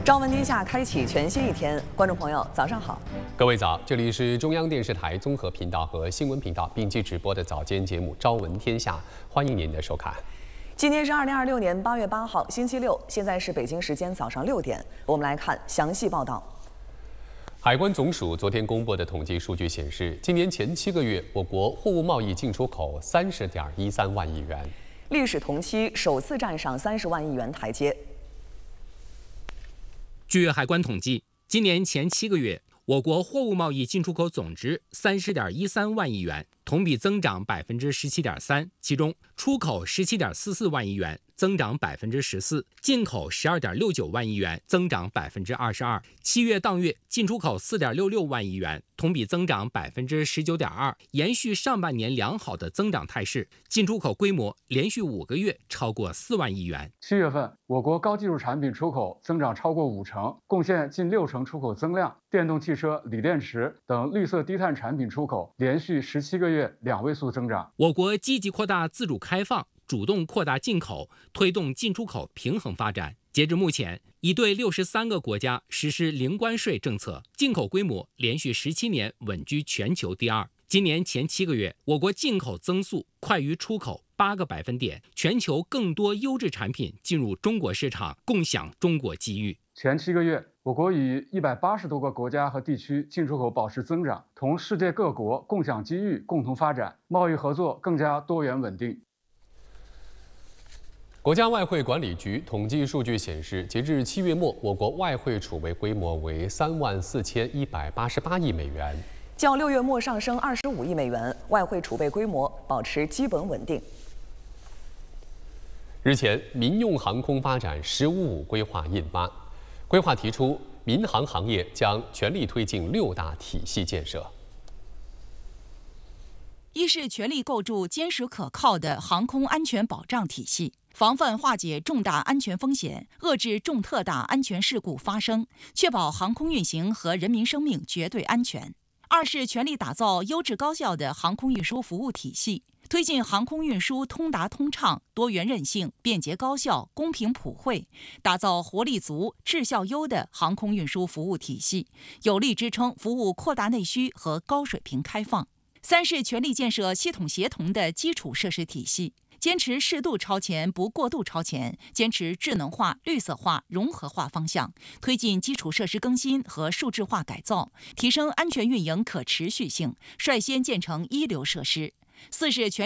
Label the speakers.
Speaker 1: 朝闻天下开启全新一天，观众朋友早上好，
Speaker 2: 各位早，这里是中央电视台综合频道和新闻频道并机直播的早间节目《朝闻天下》，欢迎您的收看。
Speaker 1: 今天是2026年8月8号，星期六，现在是北京时间早上6点，我们来看详细报道。
Speaker 2: 海关总署昨天公布的统计数据显示，今年前7个月，我国货物贸易进出口30.13万亿元，
Speaker 1: 历史同期首次站上30万亿元台阶。
Speaker 3: 据海关统计，今年前7个月，我国货物贸易进出口总值30.13万亿元，同比增长17.3%，其中出口17.44万亿元，增长14%，进口12.69万亿元，增长22%。7月当月进出口4.66万亿元，同比增长19.2%，延续上半年良好的增长态势，进出口规模连续5个月超过4万亿元。
Speaker 4: 7月份，我国高技术产品出口增长超过50%，贡献近60%出口增量。电动汽车、锂电池等绿色低碳产品出口连续17个月2位数增长。
Speaker 3: 我国积极扩大自主开放，主动扩大进口，推动进出口平衡发展。截至目前，已对63个国家实施零关税政策，进口规模连续17年稳居全球第2。今年前7个月，我国进口增速快于出口8个百分点，全球更多优质产品进入中国市场，共享中国机遇。
Speaker 4: 前7个月，我国与180多个国家和地区进出口保持增长，同世界各国共享机遇，共同发展，贸易合作更加多元稳定。
Speaker 2: 国家外汇管理局统计数据显示，截至7月末，我国外汇储备规模为34188亿美元，
Speaker 1: 较6月末上升25亿美元，外汇储备规模保持基本稳定。
Speaker 2: 日前，民用航空发展“十五五”规划印发，规划提出，民航行业将全力推进6大体系建设。
Speaker 5: 一是全力构筑坚实可靠的航空安全保障体系，防范化解重大安全风险，遏制重特大安全事故发生，确保航空运行和人民生命绝对安全。二是全力打造优质高效的航空运输服务体系，推进航空运输通达通畅、多元韧性、便捷高效、公平普惠，打造活力足、质效优的航空运输服务体系，有力支撑服务扩大内需和高水平开放。三是全力建设系统协同的基础设施体系，坚持适度超前不过度超前，坚持智能化、绿色化、融合化方向，推进基础设施更新和数字化改造，提升安全运营可持续性，率先建成一流设施。四是全